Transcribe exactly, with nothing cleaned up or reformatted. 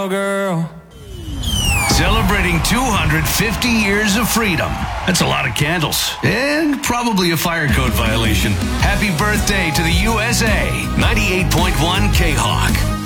girl. Celebrating two hundred fifty years of freedom. That's a lot of candles. And probably a fire code violation. Happy birthday to the U S A. ninety-eight point one K-Hawk.